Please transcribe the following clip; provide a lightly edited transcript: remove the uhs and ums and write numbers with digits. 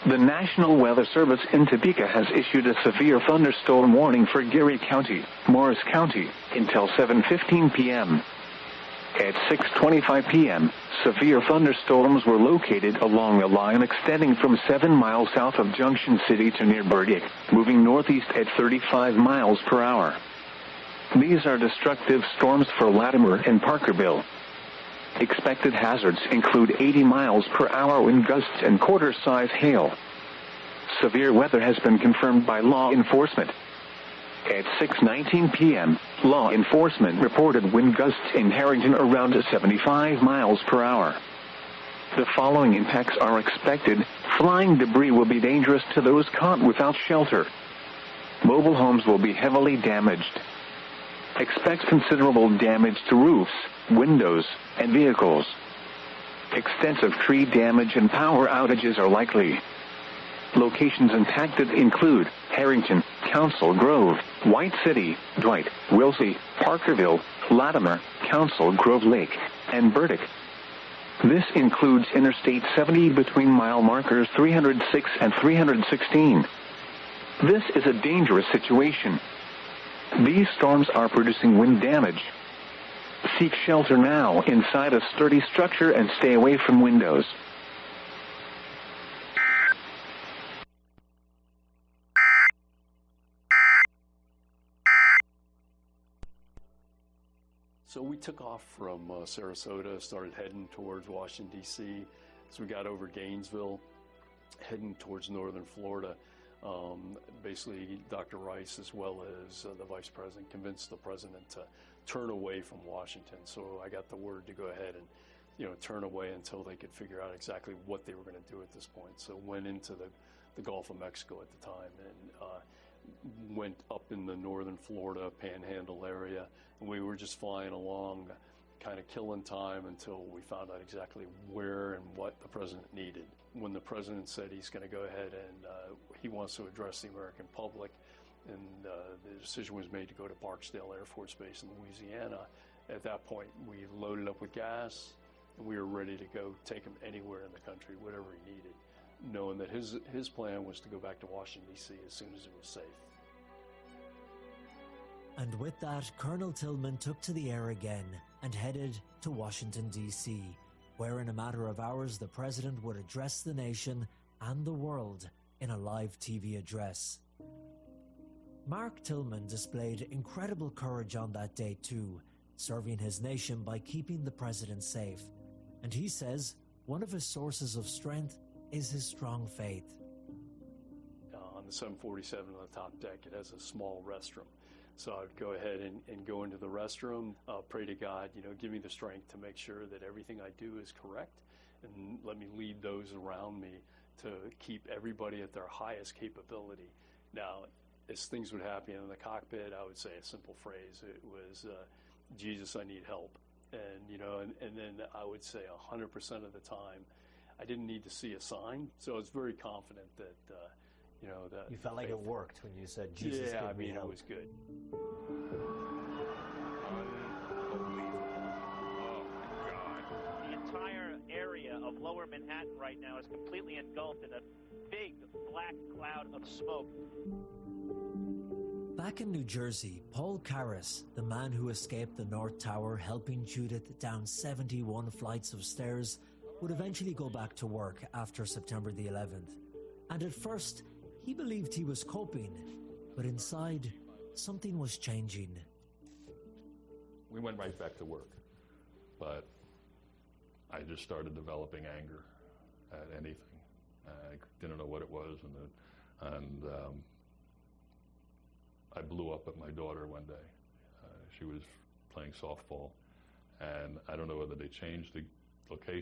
The National Weather Service in Topeka has issued a severe thunderstorm warning for Geary County, Morris County, until 7:15 p.m. At 6:25 p.m., severe thunderstorms were located along a line extending from 7 miles south of Junction City to near Burdick, moving northeast at 35 miles per hour. These are destructive storms for Latimer and Parkerville. Expected hazards include 80 miles per hour wind gusts and quarter-size hail. Severe weather has been confirmed by law enforcement. At 6:19 p.m., law enforcement reported wind gusts in Harrington around 75 miles per hour. The following impacts are expected. Flying debris will be dangerous to those caught without shelter. Mobile homes will be heavily damaged. Expect considerable damage to roofs, windows, and vehicles. Extensive tree damage and power outages are likely. Locations impacted include Harrington, Council Grove, White City, Dwight, Wilsey, Parkerville, Latimer, Council Grove Lake, and Burdick. This includes Interstate 70 between mile markers 306 and 316. This is a dangerous situation. These storms are producing wind damage. Seek shelter now inside a sturdy structure and stay away from windows. So we took off from Sarasota, started heading towards Washington, D.C. So we got over Gainesville, heading towards northern Florida. Basically, Dr. Rice, as well as the vice president, convinced the president to turn away from Washington. So I got the word to go ahead and, turn away until they could figure out exactly what they were going to do at this point. So went into the Gulf of Mexico at the time and went up in the northern Florida panhandle area. And we were just flying along, kind of killing time until we found out exactly where and what the president needed. When the president said he's going to go ahead and he wants to address the American public, and the decision was made to go to Barksdale Air Force Base in Louisiana, at that point we loaded up with gas and we were ready to go take him anywhere in the country, whatever he needed, knowing that his plan was to go back to Washington, D.C. as soon as it was safe. And with that, Colonel Tillman took to the air again and headed to Washington, D.C., where in a matter of hours the president would address the nation and the world in a live TV address. Mark Tillman displayed incredible courage on that day too, serving his nation by keeping the president safe. And he says one of his sources of strength is his strong faith. On the 747 on the top deck, it has a small restroom. So I'd go ahead and go into the restroom, pray to God, give me the strength to make sure that everything I do is correct, and let me lead those around me to keep everybody at their highest capability. Now, as things would happen in the cockpit, I would say a simple phrase. It was, Jesus, I need help. And then I would say 100% of the time, I didn't need to see a sign. So I was very confident that, that you felt like it worked when you said Jesus. Yeah, I mean, it was good. The entire area of lower Manhattan right now is completely engulfed in a big black cloud of smoke. Back in New Jersey, Paul Karras, the man who escaped the North Tower helping Judith down 71 flights of stairs, would eventually go back to work after September the 11th. And at first, he believed he was coping, but inside, something was changing. We went right back to work, but I just started developing anger at anything. I didn't know what it was, and I blew up at my daughter one day. She was playing softball, and I don't know whether they changed the location